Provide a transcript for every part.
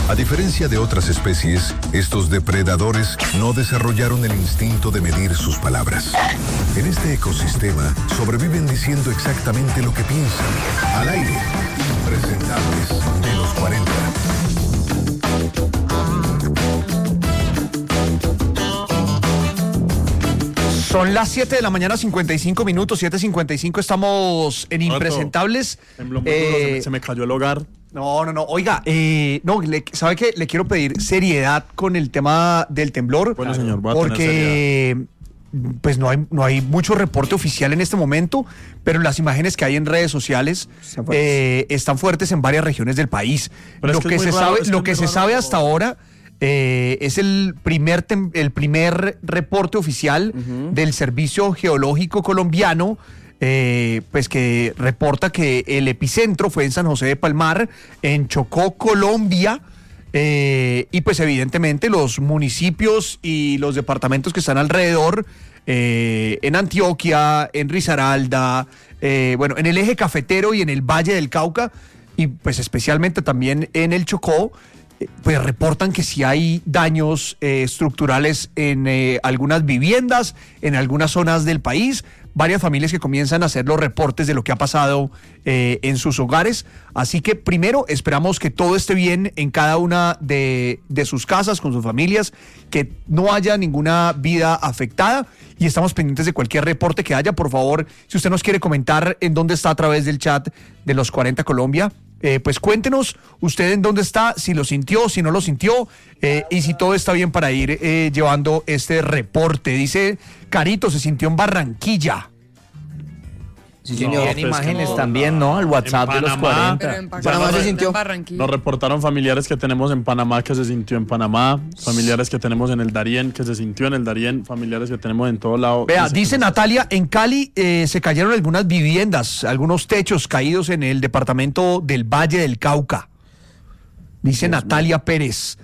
A diferencia de otras especies, estos depredadores no desarrollaron el instinto de medir sus palabras. En este ecosistema sobreviven diciendo exactamente lo que piensan. Al aire, impresentables de los 40. Son las 7 de la mañana, 55 minutos, 7:55, estamos en Impresentables. Se me cayó el hogar. No, oiga, ¿sabe qué? Le quiero pedir seriedad con el tema del temblor. Bueno, señor, voy a porque pues no hay mucho reporte oficial en este momento, pero las imágenes que hay en redes sociales están fuertes en varias regiones del país. Lo que se sabe hasta ahora es el primer reporte oficial del Servicio Geológico Colombiano, pues que reporta que el epicentro fue en San José de Palmar, en Chocó, Colombia, y pues evidentemente los municipios y los departamentos que están alrededor, en Antioquia, en Risaralda, en el eje cafetero y en el Valle del Cauca, y pues especialmente también en el Chocó, pues reportan que sí hay daños estructurales en algunas viviendas, en algunas zonas del país, varias familias que comienzan a hacer los reportes de lo que ha pasado en sus hogares. Así que primero esperamos que todo esté bien en cada una de sus casas, con sus familias, que no haya ninguna vida afectada, y estamos pendientes de cualquier reporte que haya. Por favor, si usted nos quiere comentar en dónde está a través del chat de los 40 Colombia, pues cuéntenos usted en dónde está, si lo sintió, si no lo sintió, y si todo está bien para ir llevando este reporte. Dice Carito, se sintió en Barranquilla. Sí, señor. En imágenes también, ¿no? Al WhatsApp de los 40. Pero en Panamá se sintió. Nos reportaron familiares que tenemos en Panamá que se sintió en Panamá, familiares que tenemos en el Darién que se sintió en el Darién, familiares que tenemos en todo lado. Vea, dice Natalia, en Cali se cayeron algunas viviendas, algunos techos caídos en el departamento del Valle del Cauca. Dice Natalia Pérez.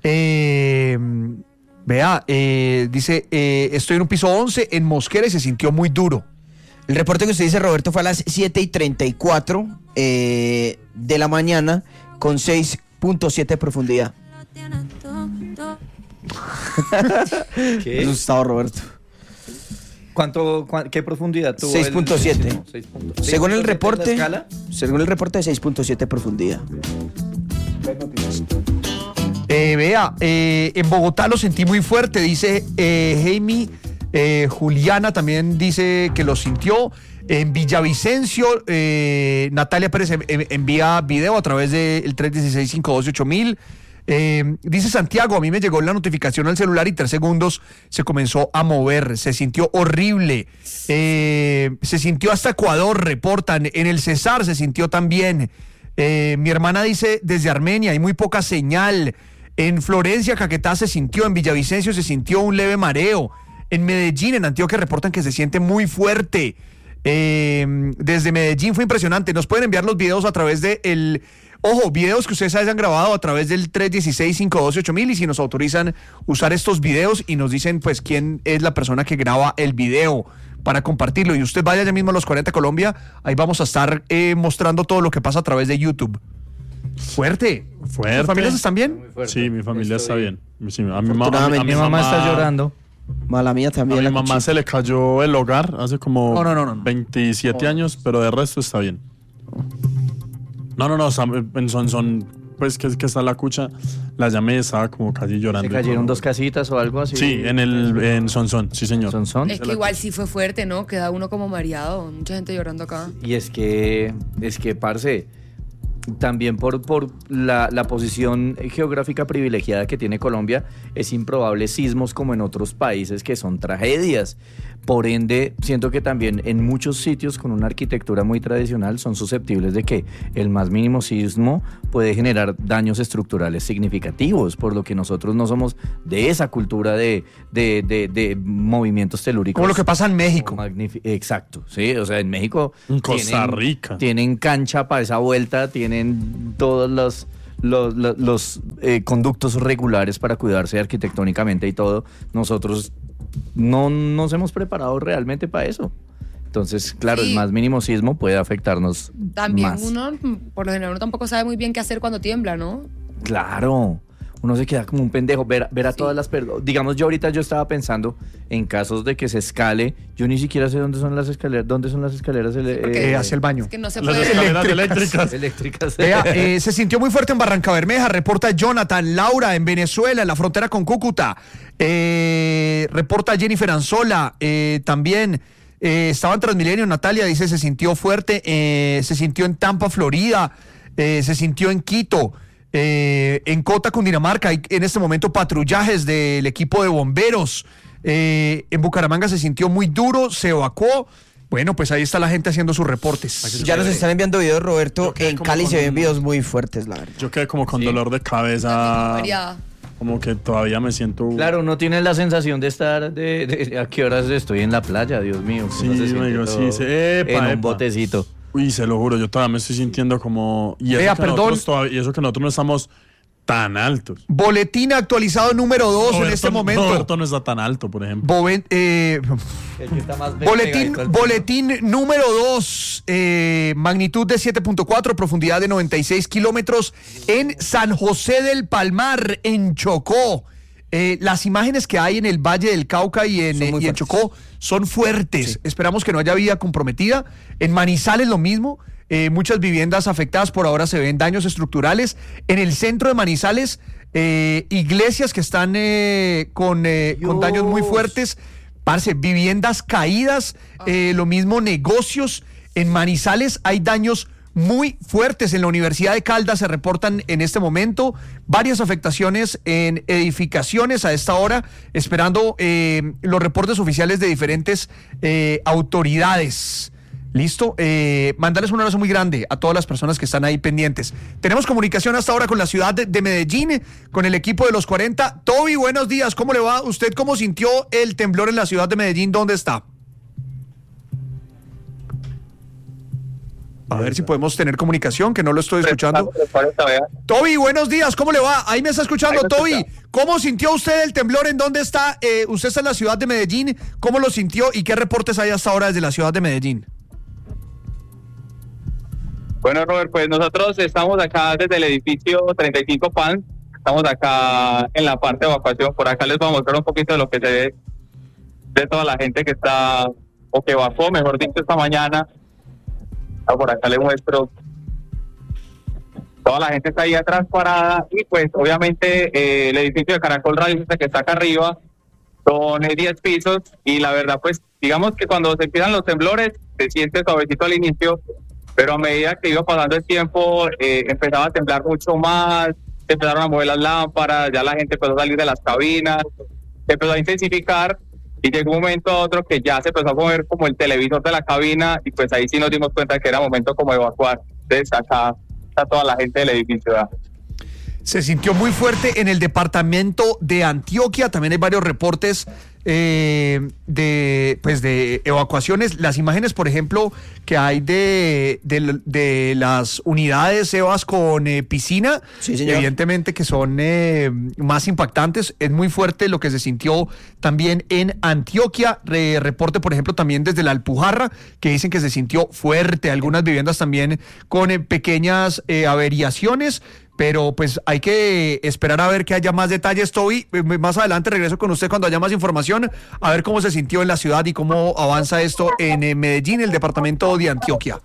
Dice, estoy en un piso 11 en Mosquera y se sintió muy duro. El reporte que usted dice, Roberto, fue a las 7:34 de la mañana con 6.7 de profundidad. ¿Qué? Asustado, Roberto. ¿Qué profundidad tuvo? 6.7. 6.7. Según el reporte, ¿Según de 6.7 de profundidad. En Bogotá lo sentí muy fuerte, dice Jaime. Juliana también dice que lo sintió. En Villavicencio, Natalia Pérez envía video a través del 316-512-8000. Dice Santiago, a mí me llegó la notificación al celular y 3 segundos se comenzó a mover, se sintió horrible. Se sintió hasta Ecuador, reportan. En el Cesar se sintió también. Mi hermana dice desde Armenia, hay muy poca señal. En Florencia, Caquetá se sintió. En Villavicencio se sintió un leve mareo. En Medellín, en Antioquia, reportan que se siente muy fuerte. Desde Medellín fue impresionante. Nos pueden enviar los videos a través de videos que ustedes hayan grabado a través del 316-512-8000, y si nos autorizan usar estos videos y nos dicen pues quién es la persona que graba el video para compartirlo. Y usted vaya ya mismo a los 40 Colombia, ahí vamos a estar mostrando todo lo que pasa a través de YouTube. Fuerte. ¿Tus familias están bien? Sí, mi familia está bien. Sí, mi mamá está llorando. Mala mía también. A mi mamá se le cayó el hogar hace como 27 años, pero de resto está bien. En Sonsón, pues que está la cucha, la llamé, estaba como casi llorando. ¿Se cayeron 2 casitas o algo así? Sí, en Sonsón, sí señor. ¿Sonsón? Es que igual sí fue fuerte, ¿no? Queda uno como mareado, mucha gente llorando acá. Y es que, parce, también por la posición geográfica privilegiada que tiene Colombia, es improbable sismos como en otros países que son tragedias. Por ende, siento que también en muchos sitios con una arquitectura muy tradicional son susceptibles de que el más mínimo sismo puede generar daños estructurales significativos, por lo que nosotros no somos de esa cultura de movimientos telúricos. Como lo que pasa en México. Exacto, sí, o sea, en México, en Costa Rica tienen cancha para esa vuelta, tienen todos los conductos regulares para cuidarse arquitectónicamente y todo. Nosotros no nos hemos preparado realmente para eso. Entonces, claro, sí, el más mínimo sismo puede afectarnos también más. Uno, por lo general, uno tampoco sabe muy bien qué hacer cuando tiembla, ¿no? Claro. Uno se queda como un pendejo, ver a todas las personas. Digamos, yo estaba pensando en casos de que se escale, yo ni siquiera sé dónde son las escaleras, hacia el baño. Es que no se Las puede. escaleras eléctricas. eléctricas. Vea, se sintió muy fuerte en Barranca Bermeja, reporta Jonathan. Laura en Venezuela, en la frontera con Cúcuta, reporta Jennifer Anzola, también estaba en Transmilenio. Natalia dice se sintió fuerte, se sintió en Tampa, Florida, se sintió en Quito. En Cota, Cundinamarca, hay en este momento patrullajes del equipo de bomberos. En Bucaramanga se sintió muy duro, se evacuó. Bueno, pues ahí está la gente haciendo sus reportes. Ya nos están enviando videos, Roberto. En Cali se ven videos muy fuertes, la verdad. Yo quedé como con dolor de cabeza. Variada. Como que todavía me siento... Claro, uno tiene la sensación de estar ¿a qué horas estoy en la playa? Dios mío. Sí, uno se siente amigo, todo sí. en un botecito. Uy, se lo juro, yo todavía me estoy sintiendo como... Y eso, y eso que nosotros no estamos tan altos. Boletín actualizado número 2 en este momento. Roberto no está tan alto, por ejemplo. Boletín número 2, magnitud de 7.4, profundidad de 96 kilómetros en San José del Palmar, en Chocó. Las imágenes que hay en el Valle del Cauca y en Chocó son fuertes. Sí. Esperamos que no haya vida comprometida. En Manizales lo mismo. Muchas viviendas afectadas, por ahora se ven daños estructurales. En el centro de Manizales, iglesias que están con daños muy fuertes. Parce, viviendas caídas, lo mismo negocios. En Manizales hay daños muy fuertes. En la Universidad de Caldas se reportan en este momento varias afectaciones en edificaciones a esta hora, esperando los reportes oficiales de diferentes autoridades. Listo, mandarles un abrazo muy grande a todas las personas que están ahí pendientes. Tenemos comunicación hasta ahora con la ciudad de Medellín, con el equipo de los 40. Toby, buenos días, ¿cómo le va? ¿Usted cómo sintió el temblor en la ciudad de Medellín? ¿Dónde está? A ver si podemos tener comunicación, que no lo estoy escuchando. Toby, buenos días, ¿cómo le va? Ahí me está escuchando, Toby. ¿Cómo sintió usted el temblor? ¿En dónde está? Usted está en la ciudad de Medellín. ¿Cómo lo sintió y qué reportes hay hasta ahora desde la ciudad de Medellín? Bueno, Robert, pues nosotros estamos acá desde el edificio 35 PAN. Estamos acá en la parte de evacuación. Por acá les voy a mostrar un poquito de lo que se ve de toda la gente que está, o que evacuó, mejor dicho, esta mañana. Por acá les muestro. Toda la gente está ahí atrás parada y pues obviamente el edificio de Caracol Radio que está acá arriba son 10 pisos y la verdad pues digamos que cuando se empiezan los temblores se siente suavecito al inicio, pero a medida que iba pasando el tiempo empezaba a temblar mucho más, se empezaron a mover las lámparas, ya la gente empezó a salir de las cabinas, se empezó a intensificar. Y llegó un momento a otro que ya se empezó a mover como el televisor de la cabina y pues ahí sí nos dimos cuenta que era momento como de evacuar. Entonces acá está toda la gente del edificio, ¿verdad? Se sintió muy fuerte en el departamento de Antioquia. También hay varios reportes de evacuaciones. Las imágenes, por ejemplo, que hay de las unidades EVAS con piscina, sí, evidentemente que son más impactantes. Es muy fuerte lo que se sintió también en Antioquia. Reporte, por ejemplo, también desde la Alpujarra, que dicen que se sintió fuerte. Algunas viviendas también con pequeñas averiaciones. Pero pues hay que esperar a ver que haya más detalles, Toby. Más adelante regreso con usted cuando haya más información, a ver cómo se sintió en la ciudad y cómo avanza esto en Medellín, el departamento de Antioquia.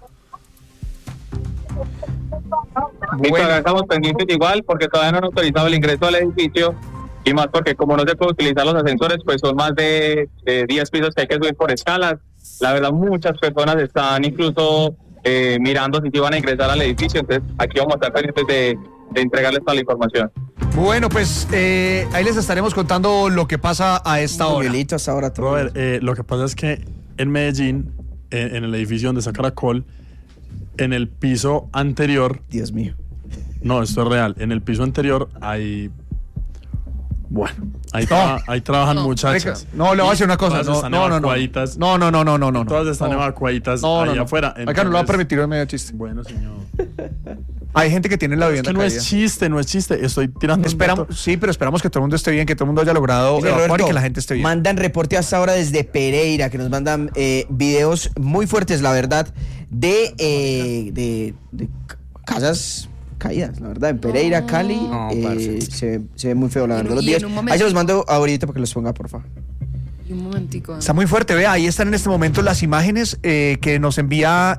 Bueno, estamos pendientes igual porque todavía no han autorizado el ingreso al edificio y más porque como no se puede utilizar los ascensores, pues son más de 10 pisos que hay que subir por escalas. La verdad, muchas personas están incluso mirando si van a ingresar al edificio, entonces aquí vamos a estar pendientes de entregarles toda la información. Bueno, pues ahí les estaremos contando lo que pasa a esta hora. Hasta ahora todo. Robert, lo que pasa es que en Medellín, en el edificio donde está Caracol, en el piso anterior... Dios mío. No, esto es real. En el piso anterior hay... Bueno, ahí trabajan muchachas. No, le voy a decir una cosa. No. Todas están evacuaditas ahí afuera. Entonces, acá no lo va a permitir en medio chiste. Bueno, señor. Hay gente que tiene la vivienda caída. No es chiste. Estoy tirando Sí, pero esperamos que todo el mundo esté bien, que todo el mundo haya logrado evacuar, Roberto, y que la gente esté bien. Mandan reporte hasta ahora desde Pereira, que nos mandan videos muy fuertes, la verdad, de casas caídas, la verdad. En Pereira, Cali, se ve muy feo, la verdad. Los Y videos. en un momento- Ahí se los mando ahorita para que los ponga, por favor. Y un momentico. Está muy fuerte, vea, ahí están en este momento las imágenes que nos envía...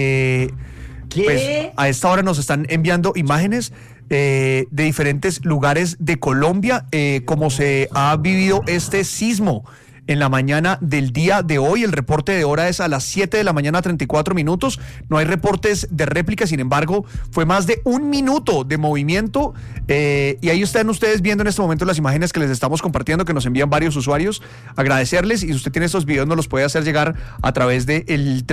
Pues a esta hora nos están enviando imágenes de diferentes lugares de Colombia, como se ha vivido este sismo en la mañana del día de hoy. El reporte de hora es a las 7 de la mañana, 34 minutos. No hay reportes de réplica, sin embargo, fue más de 1 minuto de movimiento. Y ahí están ustedes viendo en este momento las imágenes que les estamos compartiendo, que nos envían varios usuarios. Agradecerles, y si usted tiene estos videos, nos los puede hacer llegar a través del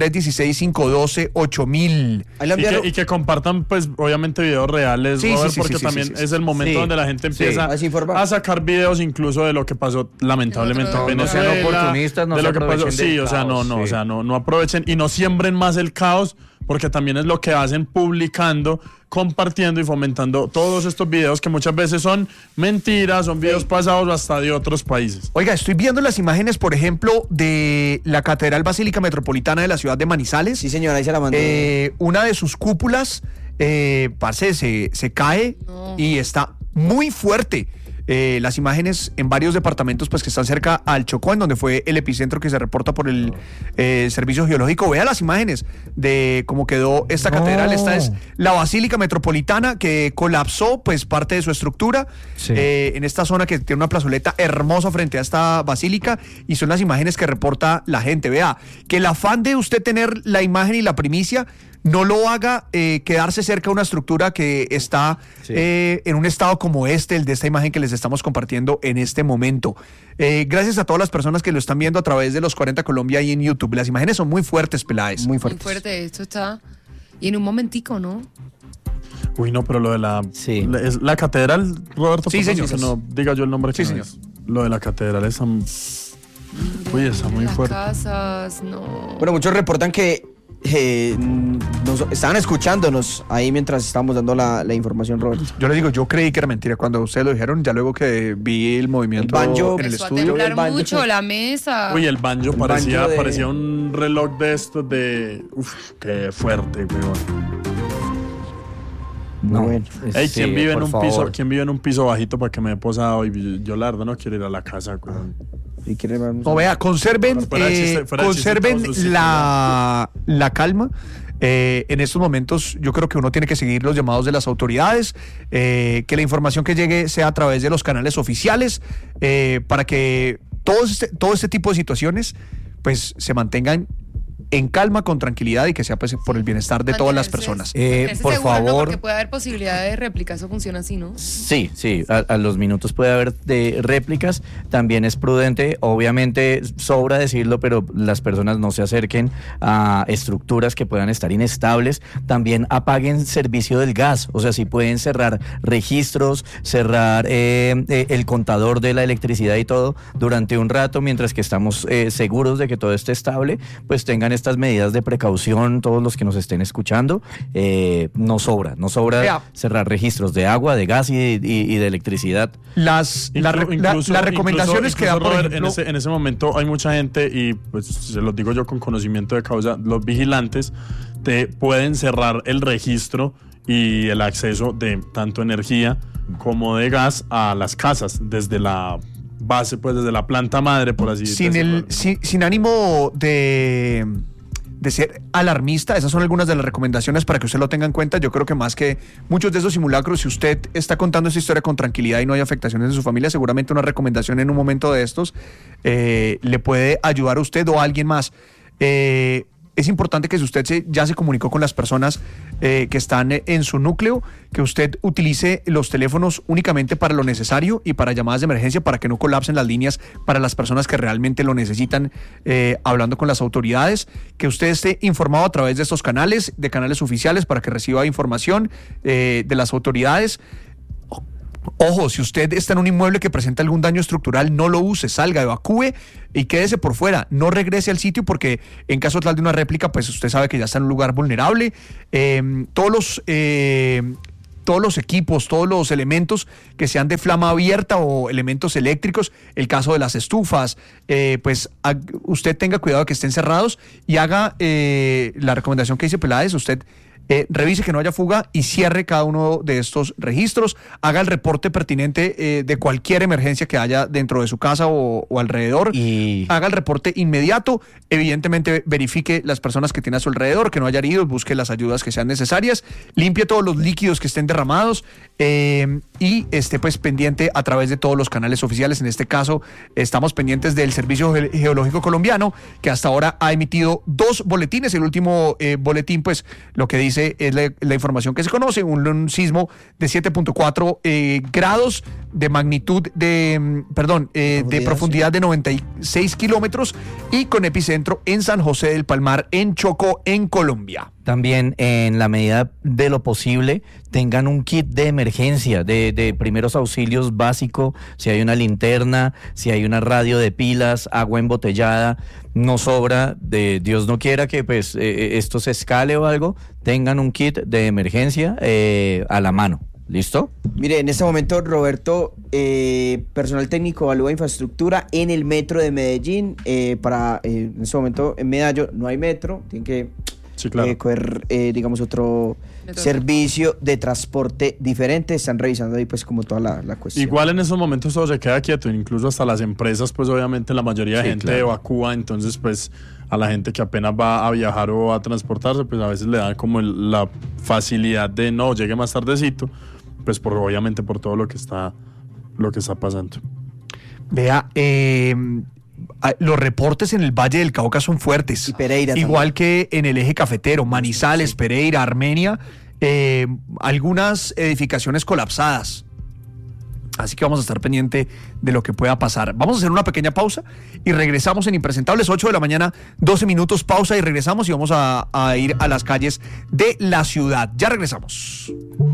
316-512-8000. Y que compartan, pues, obviamente, videos reales, Sí, Robert, sí, sí, porque sí, también sí, sí, es el momento sí. donde la gente empieza Así informa. a sacar videos incluso de lo que pasó lamentablemente en No, no Venezuela. sean oportunistas, no de se lo que pasó. aprovechen Sí, del o sea, caos, sí. o sea, no aprovechen y no siembren más el caos, porque también es lo que hacen publicando, compartiendo y fomentando todos estos videos que muchas veces son mentiras, son videos pasados hasta de otros países. Oiga, estoy viendo las imágenes, por ejemplo, de la Catedral Basílica Metropolitana de la ciudad de Manizales. Sí, señora, ahí se la mandó. Una de sus cúpulas, parce, se cae y está muy fuerte. Las imágenes en varios departamentos, pues, que están cerca al Chocó, en donde fue el epicentro que se reporta por el Servicio Geológico. Vea las imágenes de cómo quedó esta catedral. Esta es la Basílica Metropolitana, que colapsó, pues, parte de su estructura en esta zona, que tiene una plazoleta hermosa frente a esta basílica, y son las imágenes que reporta la gente. Vea, que el afán de usted tener la imagen y la primicia no lo haga quedarse cerca de una estructura que está en un estado como el de esta imagen que les estamos compartiendo en este momento. Gracias a todas las personas que lo están viendo a través de los 40 Colombia y en YouTube. Las imágenes son muy fuertes, Peláez. Muy Muy fuerte. fuerte, esto está... Y en un momentico, ¿no? Uy, no, pero lo de la... Sí. ¿Es la catedral, Roberto? Sí, Perdón, señor. que no diga yo el nombre. Sí, que no señor. es. Lo de la catedral es... Uy, está muy Las fuerte. casas, no. Bueno, muchos reportan que estaban escuchándonos ahí mientras estábamos dando la información, Robert. Yo le digo, yo creí que era mentira cuando ustedes lo dijeron, ya luego que vi el movimiento El banjo en el Empezó a estudio. temblar el banjo. mucho la mesa. Uy, el banjo El parecía, banjo de- parecía un reloj de estos de... Uf, qué fuerte, weón. No, bueno. Ey, Sí, ¿quién vive en por un favor. piso? ¿Quién vive en un piso bajito para que me dé posado? Y yo, la verdad, no quiero ir a la casa, weón. Si quiere, vamos No, vea, conserven, Fuera de chiste, fuera de chiste, conserven todos sus la calma. En estos momentos yo creo que uno tiene que seguir los llamados de las autoridades, que la información que llegue sea a través de los canales oficiales, para que todo este tipo de situaciones pues se mantengan en calma, con tranquilidad, y que sea, pues, por el bienestar de todas las personas. Mantenerse por seguro, ¿no? favor. Porque puede haber posibilidad de réplica, eso funciona así, ¿no? Sí, a los minutos puede haber de réplicas, también es prudente, obviamente sobra decirlo, pero las personas no se acerquen a estructuras que puedan estar inestables, también apaguen servicio del gas, o sea, si pueden cerrar registros, cerrar el contador de la electricidad y todo durante un rato, mientras que estamos seguros de que todo esté estable, pues tengan estas medidas de precaución, todos los que nos estén escuchando. No sobra Vea. cerrar registros de agua, de gas y de electricidad. Las recomendaciones que da, por Robert, ejemplo, en ese momento hay mucha gente, y pues se los digo yo con conocimiento de causa, los vigilantes te pueden cerrar el registro y el acceso de tanto energía como de gas a las casas desde la base, pues desde la planta madre, por así decirlo. sin ánimo de ser alarmista, esas son algunas de las recomendaciones para que usted lo tenga en cuenta. Yo creo que más que muchos de esos simulacros, si usted está contando esta historia con tranquilidad y no hay afectaciones en su familia, seguramente una recomendación en un momento de estos le puede ayudar a usted o a alguien más. Es importante que si usted ya se comunicó con las personas que están en su núcleo, que usted utilice los teléfonos únicamente para lo necesario y para llamadas de emergencia, para que no colapsen las líneas para las personas que realmente lo necesitan, hablando con las autoridades, que usted esté informado a través de estos canales, de canales oficiales, para que reciba información de las autoridades. Ojo, si usted está en un inmueble que presenta algún daño estructural, no lo use, salga, evacúe y quédese por fuera. No regrese al sitio, porque en caso tal de una réplica, pues usted sabe que ya está en un lugar vulnerable. Todos los equipos, todos los elementos que sean de flama abierta o elementos eléctricos, el caso de las estufas, pues usted tenga cuidado de que estén cerrados y haga la recomendación que dice Peláez. Usted revise que no haya fuga y cierre cada uno de estos registros, haga el reporte pertinente de cualquier emergencia que haya dentro de su casa o alrededor, haga el reporte inmediato, evidentemente verifique las personas que tiene a su alrededor, que no haya heridos, busque las ayudas que sean necesarias, limpie todos los líquidos que estén derramados y esté pues pendiente a través de todos los canales oficiales. En este caso estamos pendientes del Servicio Geológico Colombiano, que hasta ahora ha emitido 2 boletines. El último boletín pues lo que dice es la información que se conoce, un sismo de 7.4 grados de magnitud de profundidad de 96 kilómetros y con epicentro en San José del Palmar, en Chocó, en Colombia. También, en la medida de lo posible, tengan un kit de emergencia, de primeros auxilios básico, si hay una linterna, si hay una radio de pilas, agua embotellada, no sobra, Dios no quiera que pues esto se escale o algo, tengan un kit de emergencia a la mano. ¿Listo? Mire, en este momento, Roberto, personal técnico evalúa infraestructura en el metro de Medellín. En este momento, en Medallo no hay metro, tienen que coger, digamos, otro servicio de transporte diferente. Están revisando ahí, pues, como toda la cuestión. Igual en esos momentos todo se queda quieto, incluso hasta las empresas, pues, obviamente, la mayoría de gente evacúa, entonces, pues, a la gente que apenas va a viajar o a transportarse, pues, a veces le dan como la facilidad de no, llegue más tardecito, pues obviamente por todo lo que está pasando. Vea, los reportes en el Valle del Cauca son fuertes. Y Pereira igual también. que en el eje cafetero, Manizales, Pereira, Armenia, algunas edificaciones colapsadas. Así que vamos a estar pendiente de lo que pueda pasar. Vamos a hacer una pequeña pausa y regresamos en Impresentables, 8 de la mañana, 12 minutos, pausa y regresamos y vamos a ir a las calles de la ciudad. Ya regresamos.